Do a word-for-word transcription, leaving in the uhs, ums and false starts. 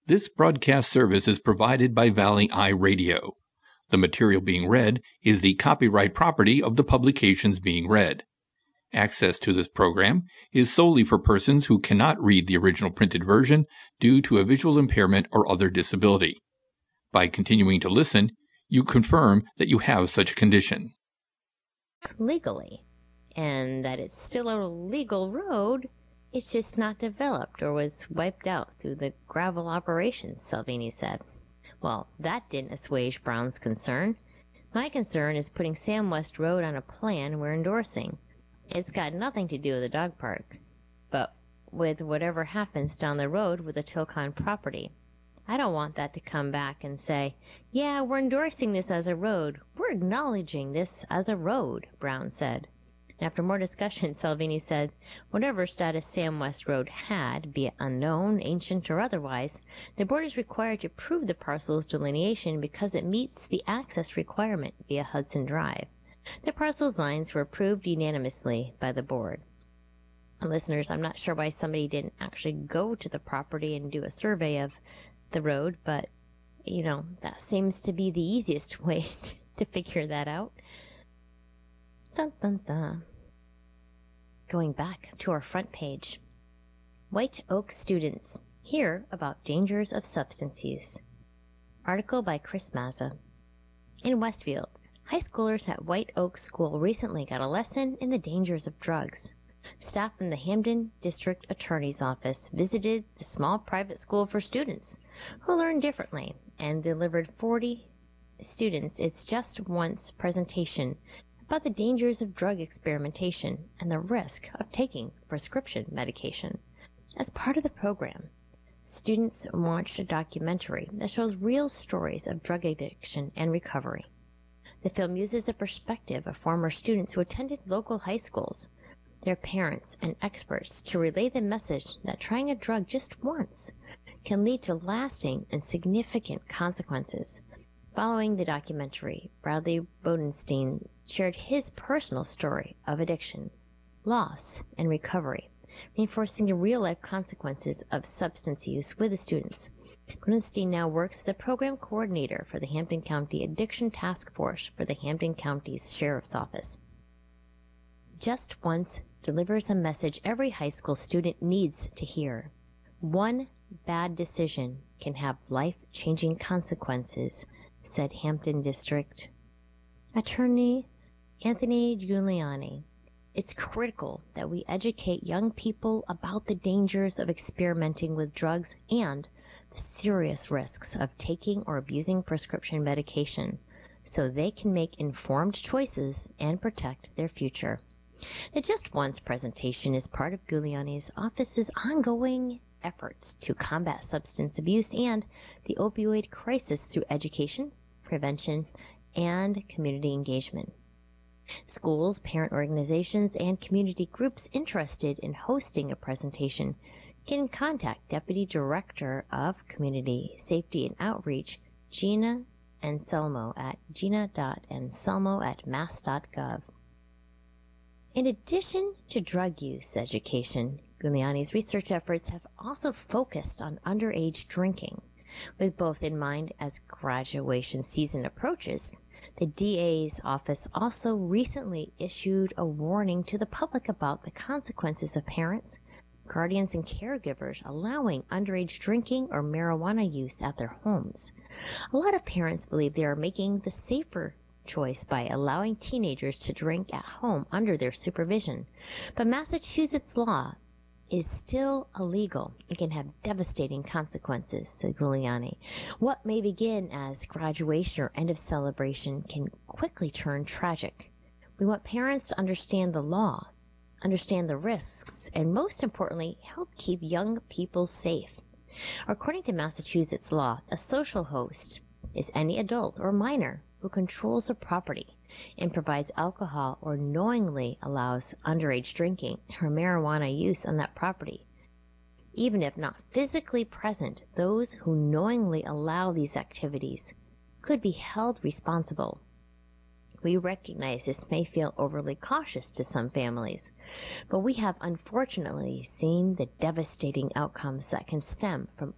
This broadcast service is provided by Valley Eye Radio. The material being read is the copyright property of the publications being read. Access to this program is solely for persons who cannot read the original printed version due to a visual impairment or other disability. By continuing to listen, you confirm that you have such a condition. Legally, and that it's still a legal road, it's just not developed or was wiped out through the gravel operations, Salvini said. Well, that didn't assuage Brown's concern. My concern is putting Sam West Road on a plan we're endorsing. It's got nothing to do with the dog park, but with whatever happens down the road with the Tilcon property. I don't want that to come back and say, yeah, we're endorsing this as a road. We're acknowledging this as a road, Brown said. After more discussion, Salvini said, whatever status Sam West Road had, be it unknown, ancient, or otherwise, the board is required to prove the parcel's delineation because it meets the access requirement via Hudson Drive. The parcel's lines were approved unanimously by the board. Listeners, I'm not sure why somebody didn't actually go to the property and do a survey of the road, but, you know, that seems to be the easiest way to figure that out. Dun, dun, dun. Going back to our front page. White Oak students hear about dangers of substance use. Article by Chris Mazza. In Westfield, high schoolers at White Oak School recently got a lesson in the dangers of drugs. Staff from the Hampden District Attorney's Office visited the small private school for students who learned differently and delivered forty students its Just Once presentation about the dangers of drug experimentation and the risk of taking prescription medication. As part of the program, students watched a documentary that shows real stories of drug addiction and recovery. The film uses the perspective of former students who attended local high schools, their parents, and experts to relay the message that trying a drug just once can lead to lasting and significant consequences. Following the documentary, Bradley Bodenstein shared his personal story of addiction, loss, and recovery, reinforcing the real-life consequences of substance use with the students. Bodenstein now works as a program coordinator for the Hampden County Addiction Task Force for the Hampden County's Sheriff's Office. Just Once delivers a message every high school student needs to hear. One bad decision can have life-changing consequences, said Hampden District Attorney Anthony Giuliani. It's critical that we educate young people about the dangers of experimenting with drugs and the serious risks of taking or abusing prescription medication so they can make informed choices and protect their future. The Just Once presentation is part of Giuliani's office's ongoing efforts to combat substance abuse and the opioid crisis through education, prevention, and community engagement. Schools, parent organizations, and community groups interested in hosting a presentation can contact Deputy Director of Community Safety and Outreach, Gina Anselmo, at gina dot anselmo at mass dot gov. In addition to drug use education, Giuliani's research efforts have also focused on underage drinking. With both in mind as graduation season approaches, the D A's office also recently issued a warning to the public about the consequences of parents, guardians, and caregivers allowing underage drinking or marijuana use at their homes. A lot of parents believe they are making the safer choice by allowing teenagers to drink at home under their supervision, but Massachusetts law is still illegal and can have devastating consequences, said Giuliani. What may begin as graduation or end of celebration can quickly turn tragic. We want parents to understand the law, understand the risks, and most importantly, help keep young people safe. According to Massachusetts law, a social host is any adult or minor who controls a property and provides alcohol or knowingly allows underage drinking or marijuana use on that property. Even if not physically present, those who knowingly allow these activities could be held responsible. We recognize this may feel overly cautious to some families, but we have unfortunately seen the devastating outcomes that can stem from